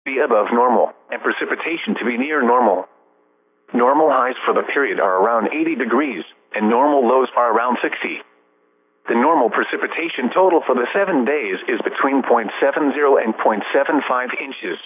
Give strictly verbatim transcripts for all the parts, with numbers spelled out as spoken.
be above normal, and precipitation to be near normal. Normal highs for the period are around eighty degrees, and normal lows are around sixty. The normal precipitation total for the seven days is between zero point seven zero and zero point seven five inches.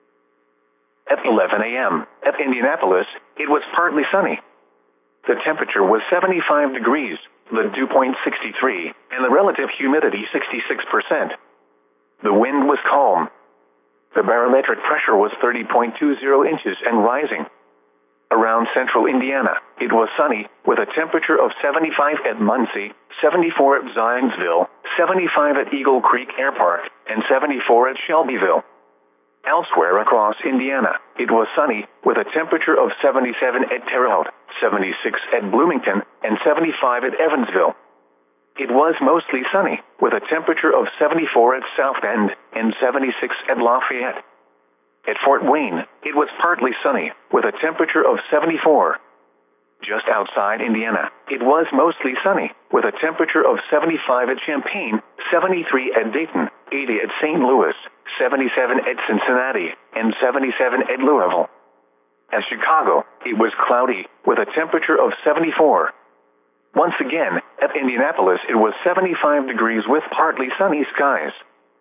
At eleven a m at Indianapolis, it was partly sunny. The temperature was seventy-five degrees, the dew point sixty-three, and the relative humidity sixty-six percent. The wind was calm. The barometric pressure was thirty point two zero inches and rising. Around central Indiana, it was sunny, with a temperature of seventy-five at Muncie, seventy-four at Zionsville, seventy-five at Eagle Creek Air Park, and seventy-four at Shelbyville. Elsewhere across Indiana, it was sunny, with a temperature of seventy-seven at Terre Haute, seventy-six at Bloomington, and seventy-five at Evansville. It was mostly sunny, with a temperature of seventy-four at South Bend, and seventy-six at Lafayette. At Fort Wayne, it was partly sunny, with a temperature of seventy-four. Just outside Indiana, it was mostly sunny, with a temperature of seventy-five at Champaign, seventy-three at Dayton, eighty at Saint Louis, seventy-seven at Cincinnati, and seventy-seven at Louisville. At Chicago, it was cloudy, with a temperature of seventy-four. Once again, at Indianapolis it was seventy-five degrees with partly sunny skies.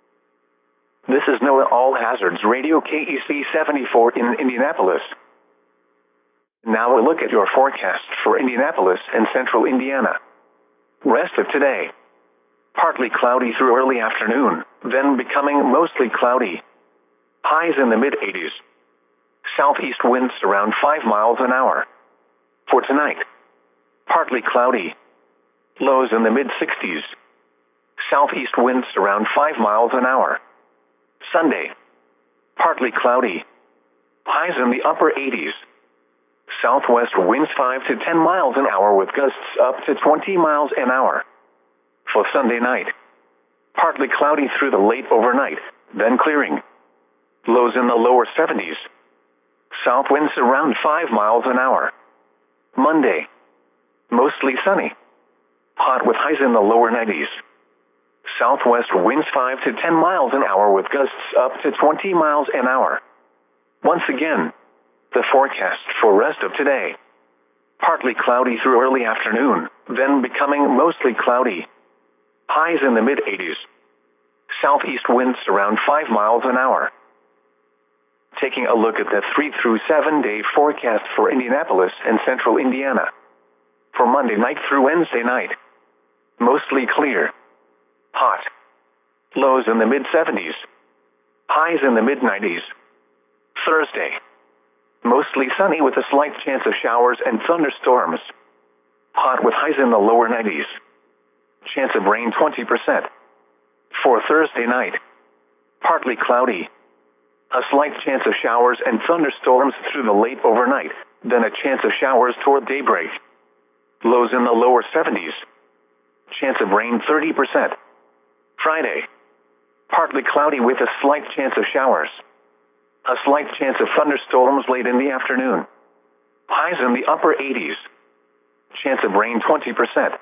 This is NOAA All Hazards Radio K E C seventy-four in Indianapolis. Now a look at your forecast for Indianapolis and central Indiana. Rest of today. Partly cloudy through early afternoon, then becoming mostly cloudy. Highs in the mid-eighties. Southeast winds around five miles an hour. For tonight, partly cloudy. Lows in the mid-sixties. Southeast winds around five miles an hour. Sunday, partly cloudy. Highs in the upper eighties. Southwest winds five to ten miles an hour with gusts up to twenty miles an hour. For Sunday night, partly cloudy through the late overnight, then clearing. Lows in the lower seventies. South winds around five miles an hour. Monday, mostly sunny. Hot with highs in the lower nineties. Southwest winds five to ten miles an hour with gusts up to twenty miles an hour. Once again, the forecast for rest of today. Partly cloudy through early afternoon, then becoming mostly cloudy. Highs in the mid-eighties. Southeast winds around five miles an hour. Taking a look at the three through seven day forecast for Indianapolis and central Indiana. For Monday night through Wednesday night, mostly clear. Hot. Lows in the mid-seventies. Highs in the mid-nineties. Thursday, mostly sunny with a slight chance of showers and thunderstorms. Hot with highs in the lower nineties. Chance of rain twenty percent. For Thursday night, partly cloudy. A slight chance of showers and thunderstorms through the late overnight, then a chance of showers toward daybreak. Lows in the lower seventies. Chance of rain thirty percent. Friday, partly cloudy with a slight chance of showers. A slight chance of thunderstorms late in the afternoon. Highs in the upper eighties. Chance of rain twenty percent.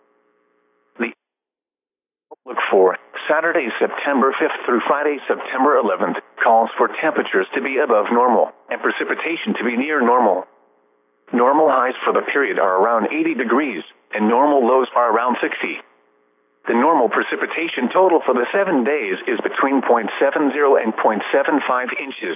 The outlook for Saturday, September fifth through Friday, September eleventh, calls for temperatures to be above normal and precipitation to be near normal. Normal highs for the period are around eighty degrees, and normal lows are around sixty. The normal precipitation total for the seven days is between zero point seven zero and zero point seven five inches.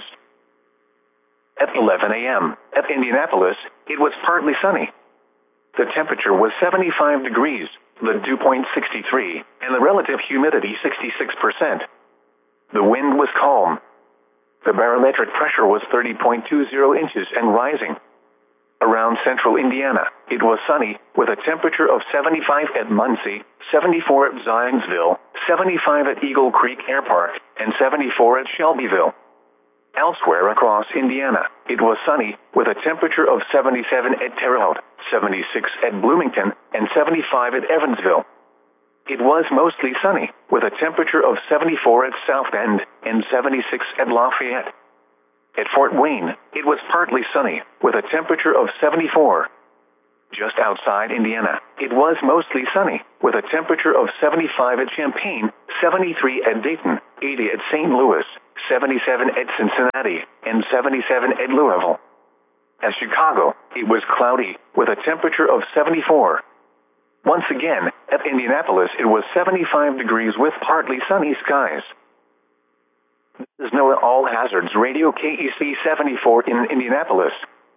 At eleven a m at Indianapolis, it was partly sunny. The temperature was seventy-five degrees, the dew point sixty-three, and the relative humidity sixty-six percent. The wind was calm. The barometric pressure was thirty point two zero inches and rising. Around central Indiana, it was sunny, with a temperature of seventy-five at Muncie, seventy-four at Zionsville, seventy-five at Eagle Creek Air Park, and seventy-four at Shelbyville. Elsewhere across Indiana, it was sunny, with a temperature of seventy-seven at Terre Haute, seventy-six at Bloomington, and seventy-five at Evansville. It was mostly sunny, with a temperature of seventy-four at South Bend, and seventy-six at Lafayette. At Fort Wayne, it was partly sunny, with a temperature of seventy-four. Just outside Indiana, it was mostly sunny, with a temperature of seventy-five at Champaign, seventy-three at Dayton, eighty at Saint Louis, seventy-seven at Cincinnati, and seventy-seven at Louisville. At Chicago, it was cloudy, with a temperature of seventy-four. Once again, at Indianapolis it was seventy-five degrees with partly sunny skies. This is NOAA All Hazards Radio K E C seventy-four in Indianapolis.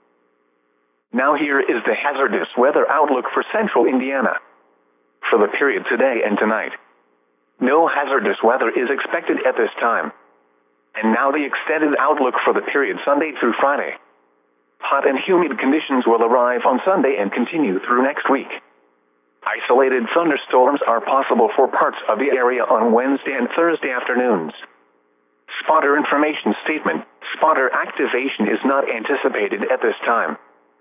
Now here is the hazardous weather outlook for central Indiana. For the period today and tonight, no hazardous weather is expected at this time. And now the extended outlook for the period Sunday through Friday. Hot and humid conditions will arrive on Sunday and continue through next week. Isolated thunderstorms are possible for parts of the area on Wednesday and Thursday afternoons. Spotter information statement: spotter activation is not anticipated at this time.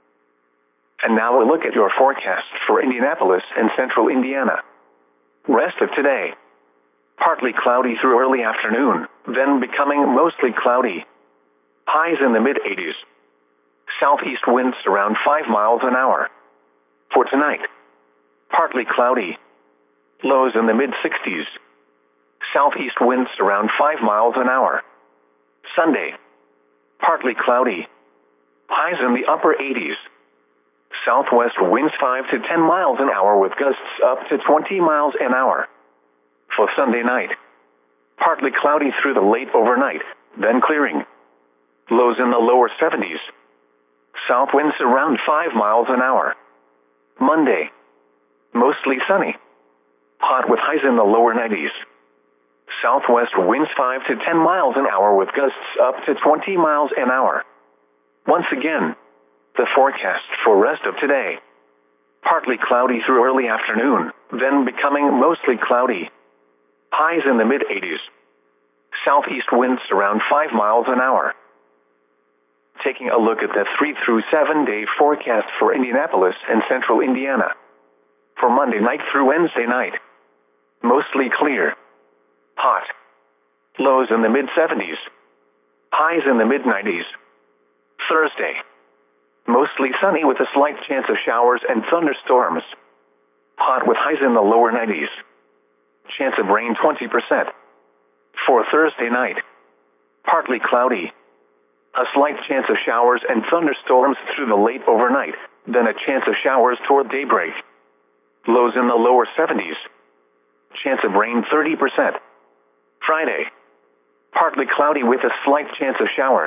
And now a look at your forecast for Indianapolis and central Indiana. Rest of today: partly cloudy through early afternoon, then becoming mostly cloudy. Highs in the mid eighties. Southeast winds around five miles an hour. For tonight, partly cloudy. Lows in the mid sixties. Southeast winds around five miles an hour. Sunday, partly cloudy. Highs in the upper eighties. Southwest winds five to ten miles an hour with gusts up to twenty miles an hour. For Sunday night, partly cloudy through the late overnight, then clearing. Lows in the lower seventies. South winds around five miles an hour. Monday, mostly sunny. Hot with highs in the lower nineties. Southwest winds five to ten miles an hour with gusts up to twenty miles an hour. Once again, the forecast for rest of today: partly cloudy through early afternoon, then becoming mostly cloudy. Highs in the mid eighties. Southeast winds around five miles an hour. Taking a look at the three through seven day forecast for Indianapolis and central Indiana. For Monday night through Wednesday night, mostly clear. Hot. Lows in the mid seventies. Highs in the mid nineties. Thursday, mostly sunny with a slight chance of showers and thunderstorms. Hot with highs in the lower nineties. Chance of rain twenty percent. For Thursday night, partly cloudy. A slight chance of showers and thunderstorms through the late overnight, then a chance of showers toward daybreak. Lows in the lower seventies. Chance of rain thirty percent. Friday, partly cloudy with a slight chance of showers.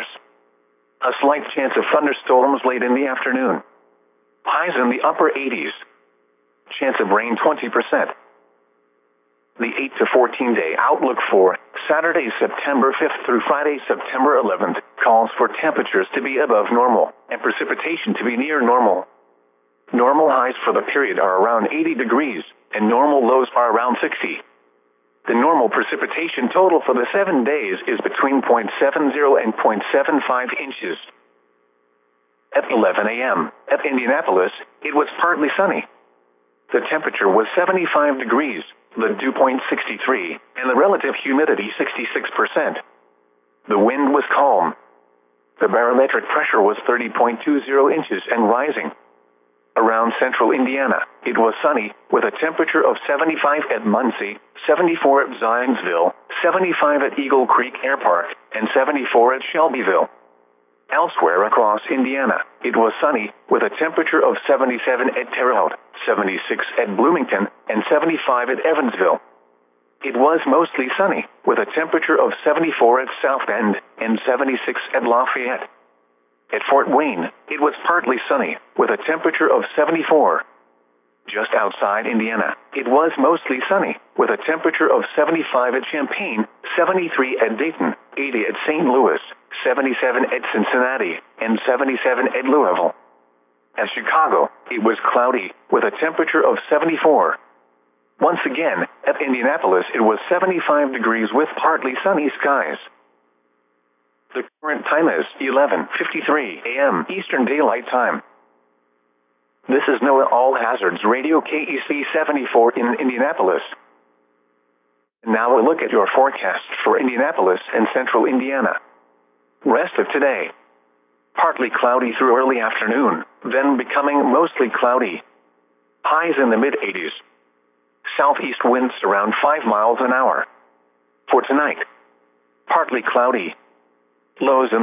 A slight chance of thunderstorms late in the afternoon. Highs in the upper eighties. Chance of rain twenty percent. The eight to fourteen day outlook for Saturday, September fifth through Friday, September eleventh, calls for temperatures to be above normal and precipitation to be near normal. Normal highs for the period are around eighty degrees, and normal lows are around sixty. The normal precipitation total for the seven days is between zero point seven zero and zero point seven five inches. At eleven a m at Indianapolis, it was partly sunny. The temperature was seventy-five degrees, the dew point sixty-three, and the relative humidity sixty-six percent. The wind was calm. The barometric pressure was thirty point two zero inches and rising. Around central Indiana, it was sunny, with a temperature of seventy-five at Muncie, seventy-four at Zionsville, seventy-five at Eagle Creek Air Park, and seventy-four at Shelbyville. Elsewhere across Indiana, it was sunny, with a temperature of seventy-seven at Terre Haute, seventy-six at Bloomington, and seventy-five at Evansville. It was mostly sunny, with a temperature of seventy-four at South Bend, and seventy-six at Lafayette. At Fort Wayne, it was partly sunny, with a temperature of seventy-four. Just outside Indiana, it was mostly sunny, with a temperature of seventy-five at Champaign, seventy-three at Dayton, eighty at Saint Louis, seventy-seven at Cincinnati, and seventy-seven at Louisville. At Chicago, it was cloudy, with a temperature of seventy-four. Once again, at Indianapolis it was seventy-five degrees with partly sunny skies. The current time is eleven fifty-three a m Eastern Daylight Time. This is NOAA All Hazards Radio K E C seventy-four in Indianapolis. Now a look at your forecast for Indianapolis and central Indiana. Rest of today: partly cloudy through early afternoon, then becoming mostly cloudy. Highs in the mid eighties. Southeast winds around five miles an hour. For tonight, partly cloudy. Lows in